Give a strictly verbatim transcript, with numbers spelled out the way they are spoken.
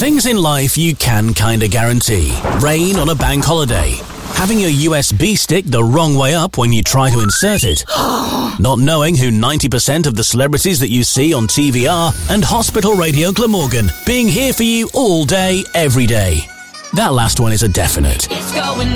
Things in life you can kinda guarantee. Rain on a bank holiday. Having your U S B stick the wrong way up when you try to insert it. Not knowing who ninety percent of the celebrities that you see on T V are. And Hospital Radio Glamorgan being here for you all day, every day. That last one is a definite. It's going